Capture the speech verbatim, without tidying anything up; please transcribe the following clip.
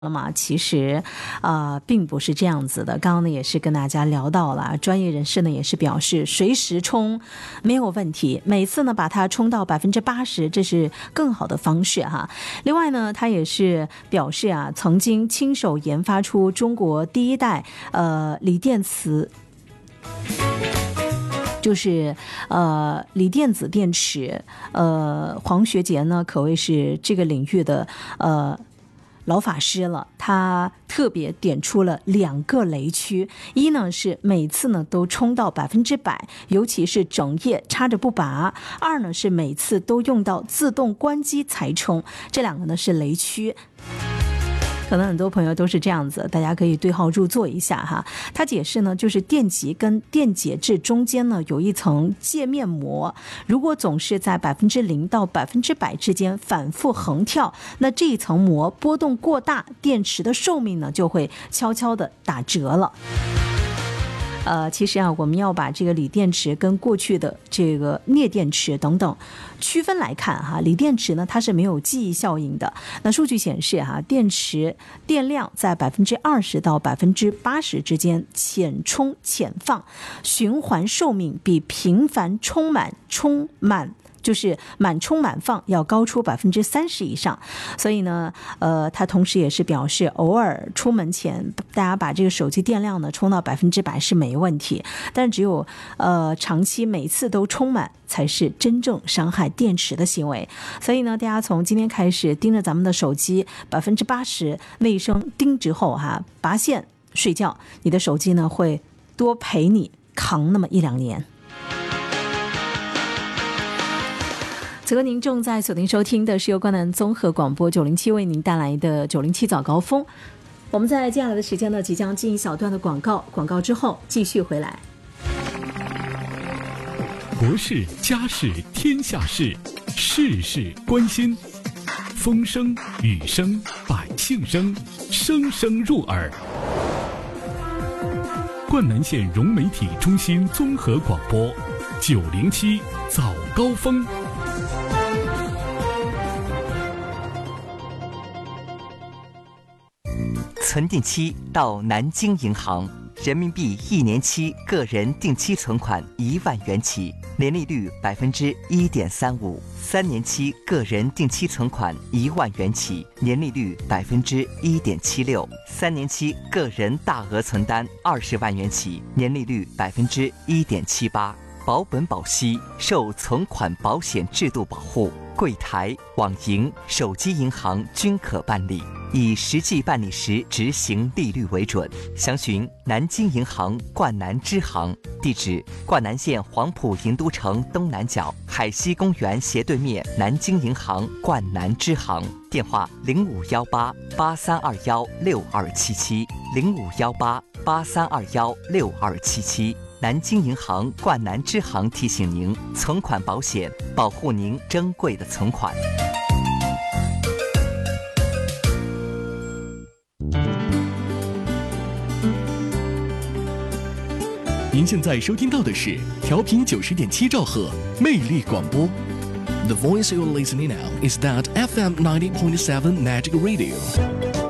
了嘛，其实呃并不是这样子的。刚刚呢也是跟大家聊到了，专业人士呢也是表示随时冲没有问题，每次呢把它冲到百分之八十，这是更好的方式哈。另外呢，他也是表示啊，曾经亲手研发出中国第一代呃锂电池。就是呃锂电子电池，呃黄学杰呢可谓是这个领域的呃老法师了，他特别点出了两个雷区，一呢是每次呢都冲到百分之百，尤其是整夜插着不拔；二呢是每次都用到自动关机才冲，这两个呢是雷区。可能很多朋友都是这样子，大家可以对号入座一下哈。他解释呢，就是电极跟电解质中间呢有一层界面膜，如果总是在百分之零到百分之百之间反复横跳，那这一层膜波动过大，电池的寿命呢就会悄悄的打折了。呃，其实啊，我们要把这个锂电池跟过去的这个镍电池等等区分来看哈。锂电池呢，它是没有记忆效应的。那数据显示哈，电池电量在百分之二十到百分之八十之间浅充浅放，循环寿命比频繁充满充满。就是满充满放要高出百分之三十以上，所以呢，呃，他同时也是表示，偶尔出门前大家把这个手机电量呢充到百分之百是没问题，但只有呃长期每次都充满才是真正伤害电池的行为。所以呢，大家从今天开始盯着咱们的手机，百分之八十那一声叮之后哈，拔线睡觉，你的手机呢会多陪你扛那么一两年。此刻您正在锁定收听的是由关南综合广播九零七为您带来的九零七早高峰。我们在接下来的时间呢，即将进一小段的广告，广告之后继续回来。 国事家事天下事，事事关心，风声雨声百姓声，声声入耳。灌南县融媒体中心综合广播九零七早高峰。 存定期到南京银行，人民币一年期个人定期存款一万元起，年利率百分之一点三五；三年期个人定期存款一万元起，年利率百分之一点七六；三年期个人大额存单二十万元起，年利率百分之一点七八。保本保息，受存款保险制度保护，柜台、网银、手机银行均可办理，以实际办理时执行利率为准。详询南京银行灌南支行，地址：灌南县黄埔银都城东南角海西公园斜对面南京银行灌南支行。电话：零五幺八八三二幺六二七七，零五幺八八三二幺六二七七。南京银行灌南支行提醒您：存款保险保护您珍贵的存款。 您现在收听到的是调频九十点七兆赫魅力广播。 The voice you're listening now is that F M ninety point seven Magic Radio.